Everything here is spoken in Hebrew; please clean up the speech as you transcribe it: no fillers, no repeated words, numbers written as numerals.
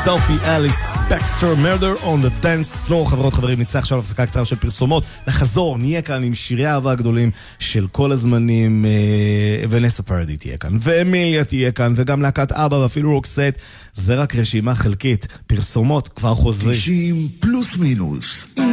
סופי אליס בקסטר, Murder on the Dance Floor. חברות חברים, נצא עכשיו הפסקה קצרה של פרסומות, נחזור, נהיה כאן עם שירי האהבה הגדולים של כל הזמנים. ונסה פרדי תהיה כאן, ואמיליה תהיה כאן, וגם להקת אבא ואפילו רוקסט. זה רק רשימה חלקית, פרסומות כבר חוזרים. 90 פלוס מינוס